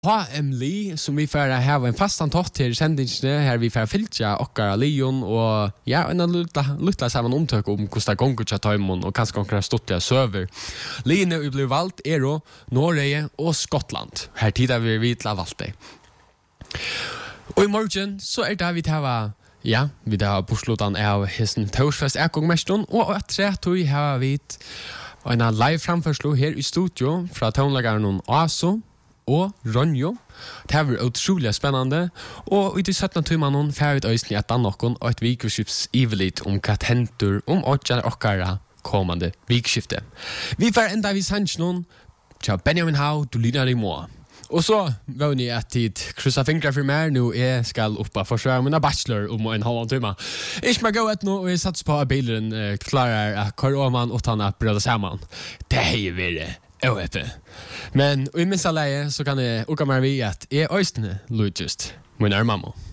HMLI som vi får ha en fastan tott till sändningen här vi får filtra och Leon och ja en lilla samman omtök om Costa Congo Chatham och kanske konkurrera stottiga server. Line vi blev valt då Norge och Skottland. Här tittar vi vid Lavalpe. Och i morgon så det vi tar ja, vi har poslutan av hesten Torsfest Ekongmeston och att se att vi har vid en live framförslo här i studio från tonlagaren Aso og Ronjo. Det var utrolig spennende, og i de 17 timene får vi øyne etter noen og et vikeskifts ivelit om hva henter om åtjene okkara kommande vikskifte. Vi får enda vis hans noen til Benjamin Hau, du lyder i må. Og så var ni at tid kryssa fingrar for meg, nå jeg skal oppa forsvare min bachelor om en halv time. Ikke meg gå et nå, og jeg sats på at bilen klarer at koroman og tanna brøda sammen. Det er vi men i minsta läge så kan det åka med vi att är östne lujust min mamma.